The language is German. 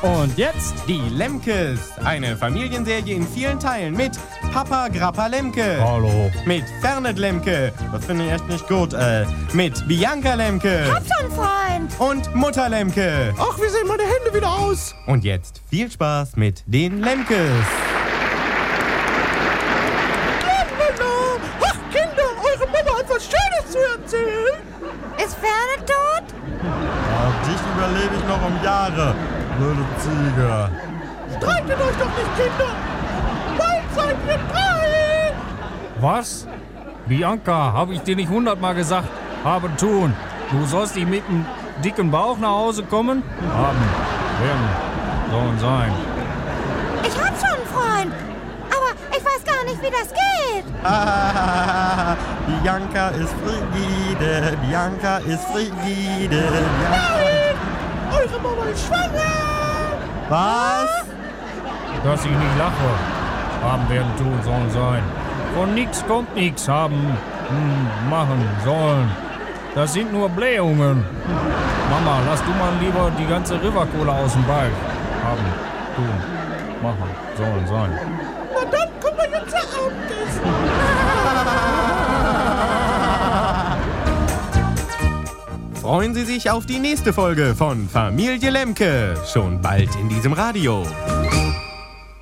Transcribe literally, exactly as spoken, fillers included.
Und jetzt die Lemkes. Eine Familienserie in vielen Teilen mit Papa Grappa Lemke. Hallo. Mit Fernet Lemke. Das finde ich echt nicht gut. Äh, mit Bianca Lemke. Hab schon, Freund. Und Mutter Lemke. Ach, wie sehen meine Hände wieder aus? Und jetzt viel Spaß mit den Lemkes. Ach, Kinder, eure Mama hat was Schönes zu erzählen. Ist Fernet tot? Ja, dich überlebe ich noch um Jahre. Blöde Ziege. Streitet euch doch nicht, Kinder. Bald seid ihr drei. Was? Bianca, habe ich dir nicht hundertmal gesagt? Haben tun. Du sollst nicht mit einem dicken Bauch nach Hause kommen? Haben, werden, sollen sein. Ich hab schon einen Freund. Aber ich weiß gar nicht, wie das geht. Ah, Bianca ist frigide. Bianca ist frigide. Bianca. Nein! Eure Mama ist schwanger. Was? Dass ich nicht lache. Haben, werden, tun, sollen sein. Von nix kommt nix. Haben, hm, machen, sollen. Das sind nur Blähungen. Mama, lass du mal lieber die ganze River-Cola aus dem Ball. Haben, tun, machen, sollen sein. Na dann kommen wir jetzt zu Abendessen. Freuen Sie sich auf die nächste Folge von Familie Lemke. Schon bald in diesem Radio.